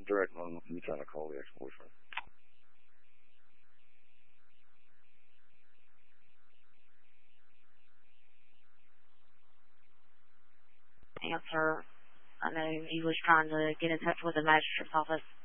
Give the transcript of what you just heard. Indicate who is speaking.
Speaker 1: direct one. Me trying to call the ex-boyfriend.
Speaker 2: Answer. I know he was trying to get in touch with the magistrate's office.